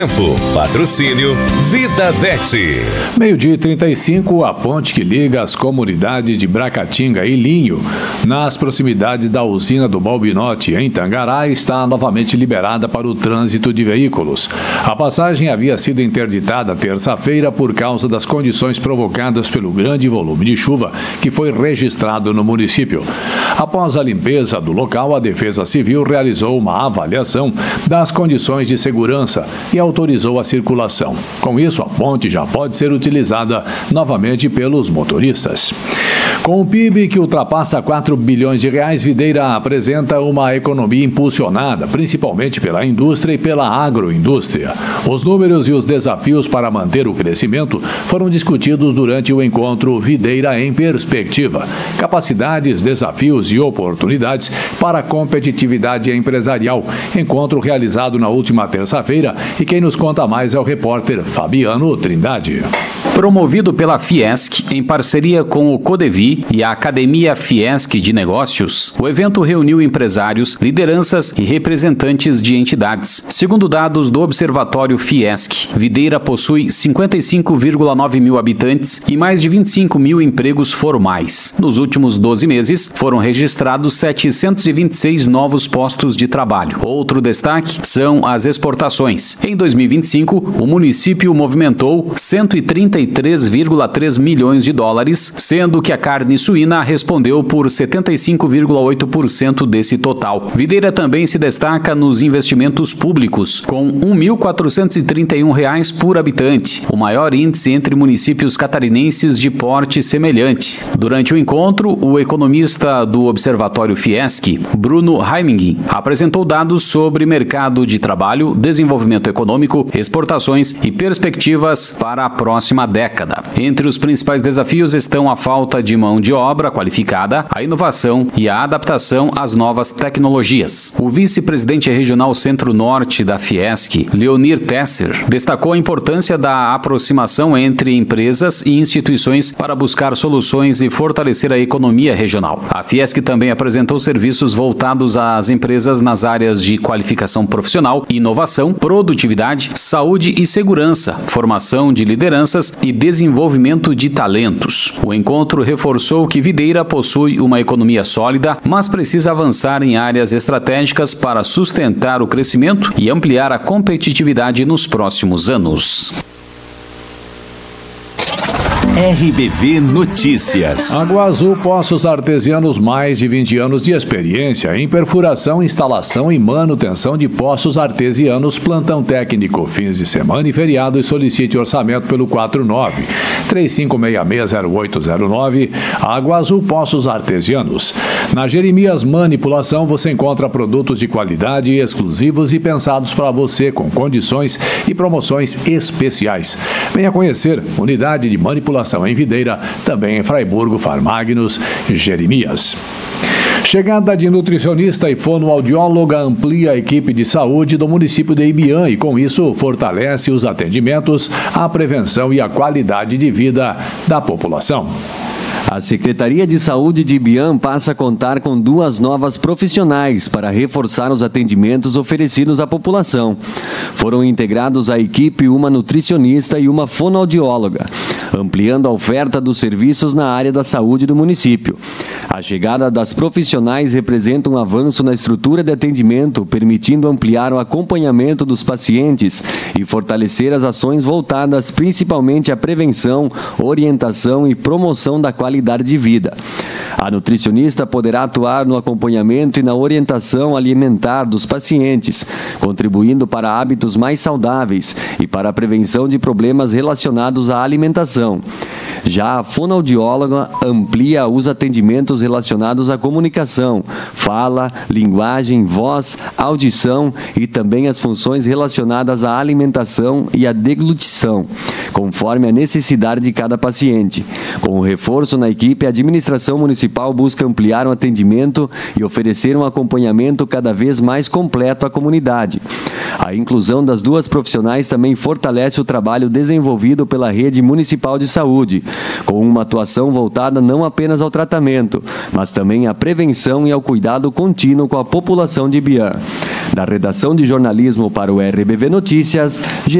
Patrocínio Vida Vete. 12h35, a ponte que liga as comunidades de Bracatinga e Linho, nas proximidades da usina do Balbinote, em Tangará, está novamente liberada para o trânsito de veículos. A passagem havia sido interditada terça-feira por causa das condições provocadas pelo grande volume de chuva que foi registrado no município. Após a limpeza do local, a Defesa Civil realizou uma avaliação das condições de segurança e autorizou a circulação. Com isso, a ponte já pode ser utilizada novamente pelos motoristas. Com o PIB que ultrapassa 4 bilhões de reais, Videira apresenta uma economia impulsionada, principalmente pela indústria e pela agroindústria. Os números e os desafios para manter o crescimento foram discutidos durante o encontro Videira em Perspectiva. Capacidades, desafios e oportunidades para a competitividade empresarial. Encontro realizado na última terça-feira e quem nos conta mais é o repórter Fabiano Trindade. Promovido pela Fiesc, em parceria com o Codevi e a Academia Fiesc de Negócios, o evento reuniu empresários, lideranças e representantes de entidades. Segundo dados do Observatório Fiesc, Videira possui 55,9 mil habitantes e mais de 25 mil empregos formais. Nos últimos 12 meses, foram registrados 726 novos postos de trabalho. Outro destaque são as exportações. Em 2025, o município movimentou 133,3 milhões de dólares, sendo que a carne suína respondeu por 75,8% desse total. Videira também se destaca nos investimentos públicos, com R$ 1.431 por habitante, o maior índice entre municípios catarinenses de porte semelhante. Durante o encontro, o economista do Observatório Fiesc, Bruno Heiming, apresentou dados sobre mercado de trabalho, desenvolvimento econômico, exportações e perspectivas para a próxima década. Entre os principais desafios estão a falta de mão de obra qualificada, a inovação e a adaptação às novas tecnologias. O vice-presidente regional Centro-Norte da Fiesc, Leonir Tesser, destacou a importância da aproximação entre empresas e instituições para buscar soluções e fortalecer a economia regional. A Fiesc também apresentou serviços voltados às empresas nas áreas de qualificação profissional, inovação, produtividade, saúde e segurança, formação de lideranças e desenvolvimento de talentos. O encontro reforçou que Videira possui uma economia sólida, mas precisa avançar em áreas estratégicas para sustentar o crescimento e ampliar a competitividade nos próximos anos. RBV Notícias. Água Azul Poços Artesianos, mais de 20 anos de experiência em perfuração, instalação e manutenção de poços artesianos. Plantão técnico, fins de semana e feriado, e solicite orçamento pelo 49-3566-0809. Água Azul Poços Artesianos. Na Jeremias Manipulação você encontra produtos de qualidade exclusivos e pensados para você, com condições e promoções especiais. Venha conhecer unidade de manipulação em Videira, também em Fraiburgo, Farmagnos e Jeremias. Chegada de nutricionista e fonoaudióloga amplia a equipe de saúde do município de Ibiã e, com isso, fortalece os atendimentos, a prevenção e a qualidade de vida da população. A Secretaria de Saúde de Ibiã passa a contar com 2 novas profissionais para reforçar os atendimentos oferecidos à população. Foram integrados à equipe uma nutricionista e uma fonoaudióloga, ampliando a oferta dos serviços na área da saúde do município. A chegada das profissionais representa um avanço na estrutura de atendimento, permitindo ampliar o acompanhamento dos pacientes e fortalecer as ações voltadas principalmente à prevenção, orientação e promoção da qualidade de vida. A nutricionista poderá atuar no acompanhamento e na orientação alimentar dos pacientes, contribuindo para hábitos mais saudáveis e para a prevenção de problemas relacionados à alimentação. Já a fonoaudióloga amplia os atendimentos relacionados à comunicação, fala, linguagem, voz, audição e também as funções relacionadas à alimentação e à deglutição, conforme a necessidade de cada paciente. Com o reforço na equipe, a administração municipal busca ampliar o atendimento e oferecer um acompanhamento cada vez mais completo à comunidade. A inclusão das 2 profissionais também fortalece o trabalho desenvolvido pela Rede Municipal de Saúde, com uma atuação voltada não apenas ao tratamento, mas também à prevenção e ao cuidado contínuo com a população de Ibiã. Da redação de jornalismo para o RBV Notícias,